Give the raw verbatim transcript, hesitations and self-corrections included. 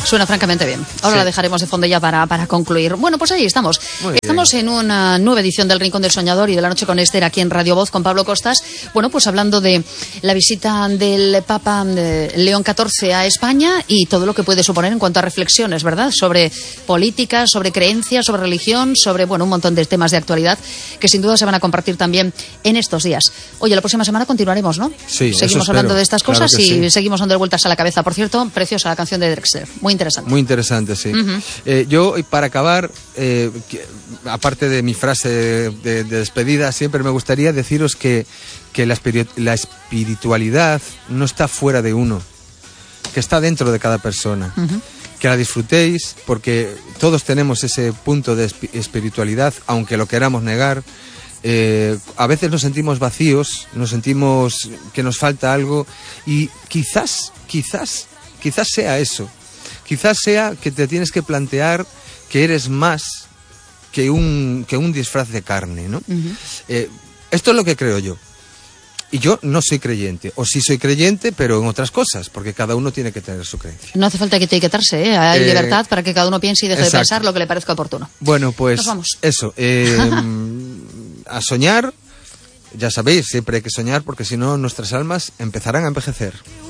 Suena francamente bien. Ahora sí. La dejaremos de fondo ya para, para concluir. Bueno, pues ahí estamos. Muy estamos bien. En una nueva edición del Rincón del Soñador y de la Noche con Esther aquí en Radio Voz con Pablo Costas. Bueno, pues hablando de la visita del Papa León catorce a España y todo lo que puede suponer en cuanto a reflexiones, ¿verdad? Sobre política, sobre creencias, sobre religión, sobre, bueno, un montón de temas de actualidad que sin duda se van a compartir también en estos días. Oye, la próxima semana continuaremos, ¿no? Sí, seguimos hablando de estas cosas claro y sí. seguimos dando vueltas a la cabeza. Por cierto, preciosa la canción de Drexler. Muy interesante. Muy interesante, sí. Uh-huh. eh, yo, para acabar, eh, que, aparte de mi frase de, de, de despedida, siempre me gustaría deciros que, que la, espiritu- la espiritualidad no está fuera de uno, que está dentro de cada persona. Uh-huh. Que la disfrutéis, porque todos tenemos ese punto de esp- espiritualidad, aunque lo queramos negar. Eh, a veces nos sentimos vacíos, nos sentimos que nos falta algo y quizás, quizás, quizás sea eso. Quizás sea que te tienes que plantear que eres más que un, que un disfraz de carne, ¿no? Uh-huh. Eh, esto es lo que creo yo. Y yo no soy creyente, o sí soy creyente, pero en otras cosas, porque cada uno tiene que tener su creencia. No hace falta que etiquetarse, ¿eh? Hay eh, libertad para que cada uno piense y deje exacto. de pensar lo que le parezca oportuno. Bueno, pues eso, eh, a soñar, ya sabéis, siempre hay que soñar, porque si no nuestras almas empezarán a envejecer.